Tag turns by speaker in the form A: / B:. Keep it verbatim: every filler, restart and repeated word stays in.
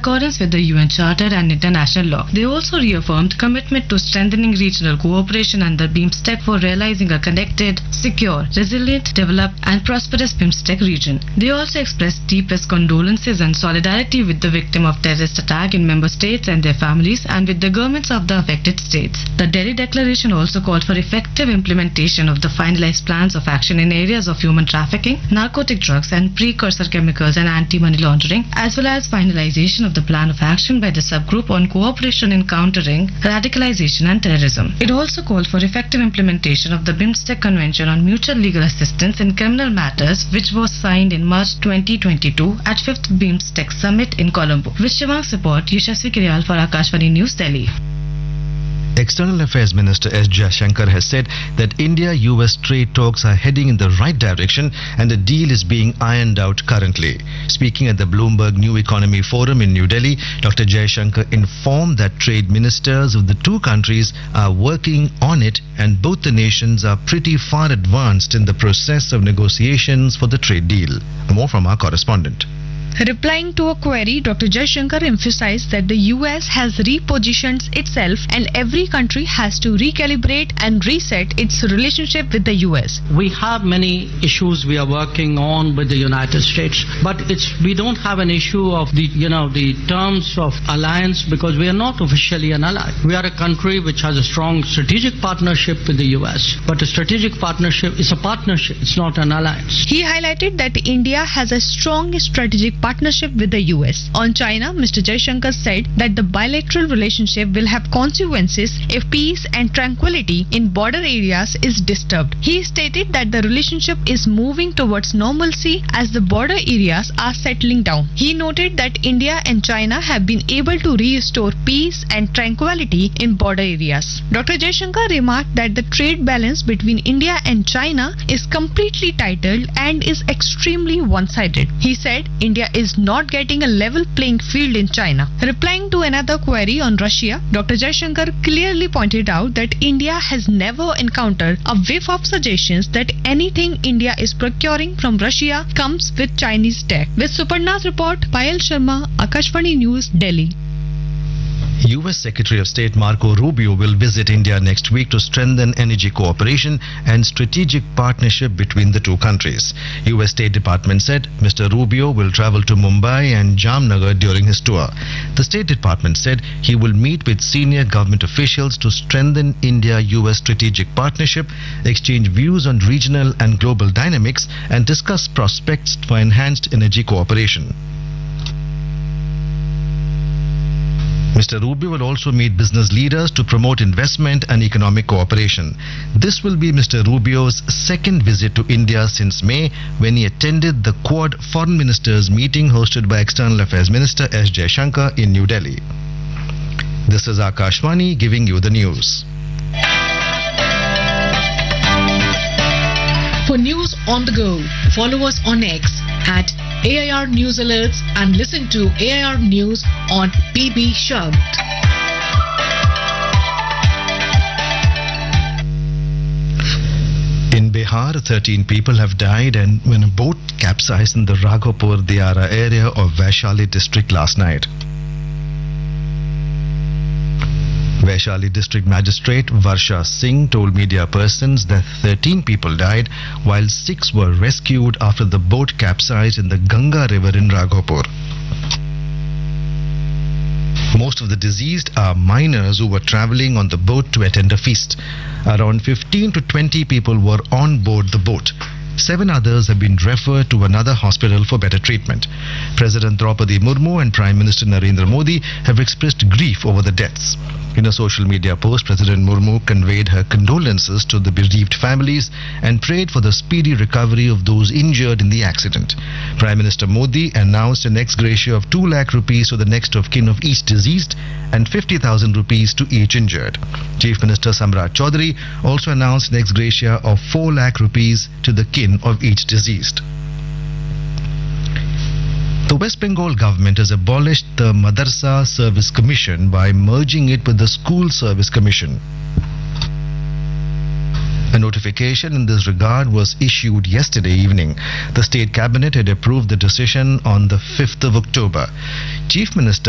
A: accordance with the U N Charter and international law. They also reaffirmed commitment to strengthening regional cooperation under BIMSTEC for realizing a connected, secure, resilient, developed and prosperous BIMSTEC region. They also expressed deepest condolences and solidarity with the victim of terrorist attack in member states and their families and with the governments of the affected states. The Delhi Declaration also called for effective implementation of the finalized plans of action in areas of human trafficking, narcotic drugs and precursor chemicals and anti-money laundering, as well as finalization of the plan of action by the subgroup on cooperation in countering radicalization and terrorism. It also called for effective implementation of the BIMSTEC Convention on Mutual Legal Assistance in Criminal Matters, which was signed in March twenty twenty-two at fifth BIMSTEC Summit in Colombo. With Shivang support, Yashasvi Kiryal for Akashvani News, Delhi.
B: External Affairs Minister S. Jaishankar has said that India-U S trade talks are heading in the right direction and a deal is being ironed out currently. Speaking at the Bloomberg New Economy Forum in New Delhi, Doctor Jaishankar informed that trade ministers of the two countries are working on it and both the nations are pretty far advanced in the process of negotiations for the trade deal. More from our correspondent.
C: Replying to a query, Doctor Jaishankar emphasized that the U S has repositioned itself and every country has to recalibrate and reset its relationship with the U S.
D: We have many issues we are working on with the United States, but it's we don't have an issue of the you know the terms of alliance because we are not officially an ally. We are a country which has a strong strategic partnership with the U S, but a strategic partnership is a partnership, it's not an alliance.
C: He highlighted that India has a strong strategic partnership with the U S. On China, Mister Jaishankar said that the bilateral relationship will have consequences if peace and tranquility in border areas is disturbed. He stated that the relationship is moving towards normalcy as the border areas are settling down. He noted that India and China have been able to restore peace and tranquility in border areas. Doctor Jaishankar remarked that the trade balance between India and China is completely titled and is extremely one-sided. He said India is not getting a level playing field in China. Replying to another query on Russia, Doctor Jaishankar clearly pointed out that India has never encountered a whiff of suggestions that anything India is procuring from Russia comes with Chinese tech. With Suparna's report, Payal Sharma, Akashvani News, Delhi.
B: U S Secretary of State Marco Rubio will visit India next week to strengthen energy cooperation and strategic partnership between the two countries. U S State Department said Mister Rubio will travel to Mumbai and Jamnagar during his tour. The State Department said he will meet with senior government officials to strengthen India-U S strategic partnership, exchange views on regional and global dynamics, and discuss prospects for enhanced energy cooperation. Mister Rubio will also meet business leaders to promote investment and economic cooperation. This will be Mister Rubio's second visit to India since May, when he attended the Quad Foreign Ministers meeting hosted by External Affairs Minister S. Jaishankar in New Delhi. This is Akashvani giving you the news.
E: For news on the go, follow us on X at A I R News Alerts and listen to A I R News on B B Shabd.
B: In Bihar, thirteen people have died and when a boat capsized in the Raghopur Diara area of Vaishali district last night. Vaishali District Magistrate Varsha Singh told media persons that thirteen people died while six were rescued after the boat capsized in the Ganga River in Raghopur. Most of the deceased are minors who were travelling on the boat to attend a feast. Around fifteen to twenty people were on board the boat. Seven others have been referred to another hospital for better treatment. President Draupadi Murmu and Prime Minister Narendra Modi have expressed grief over the deaths. In a social media post, President Murmu conveyed her condolences to the bereaved families and prayed for the speedy recovery of those injured in the accident. Prime Minister Modi announced an ex gratia of two lakh rupees to the next of kin of each deceased and fifty thousand rupees to each injured. Chief Minister Samrat Chaudhary also announced an ex gratia of four lakh rupees to the kin of each deceased. The West Bengal government has abolished the Madrasa Service Commission by merging it with the School Service Commission. A notification in this regard was issued yesterday evening. The State Cabinet had approved the decision on the fifth of October. Chief Minister